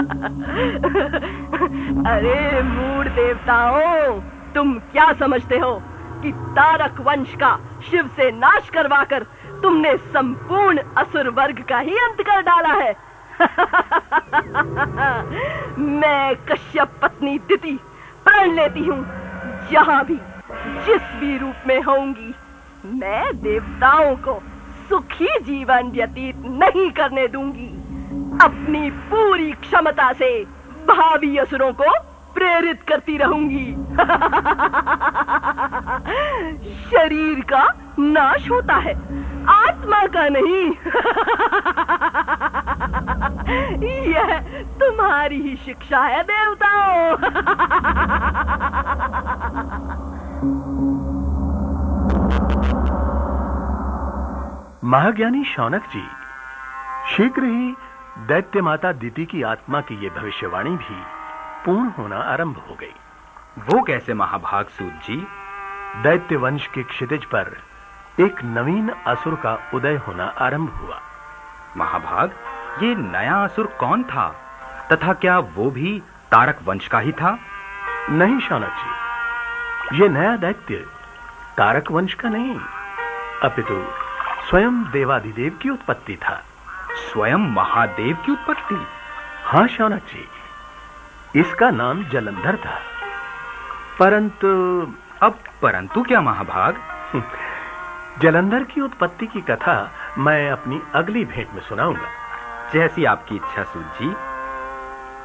अरे मूढ़ देवताओं, तुम क्या समझते हो कि तारक वंश का शिव से नाश करवाकर तुमने संपूर्ण असुर वर्ग का ही अंत कर डाला है? मैं कश्यप पत्नी दिति प्रण लेती हूँ, जहाँ भी जिस भी रूप में होंगी, मैं देवताओं को सुखी जीवन व्यतीत नहीं करने दूंगी। अपनी पूरी क्षमता से भावी असुरों को प्रेरित करती रहूंगी। शरीर का नाश होता है, आत्मा का नहीं। यह तुम्हारी ही शिक्षा है देवताओं। महाज्ञानी शौनक जी, शीघ्र ही दैत्य माता दिति की आत्मा की ये भविष्यवाणी भी पूर्ण होना आरंभ हो गई। वो कैसे महाभाग सूत जी? दैत्य वंश के क्षितिज पर एक नवीन असुर का उदय होना आरंभ हुआ। महाभाग, ये नया असुर कौन था तथा क्या वो भी तारक वंश का ही था? नहीं शौनक जी, ये नया दैत्य तारक वंश का नहीं, अपितु स्वयं देवाधिदेव की उत्पत्ति था। स्वयं महादेव की उत्पत्ति? हाँ शौनक जी, इसका नाम जलंधर था। परंतु क्या महाभाग? जलंधर की उत्पत्ति की कथा मैं अपनी अगली भेंट में सुनाऊंगा। जैसी आपकी इच्छा सूत जी।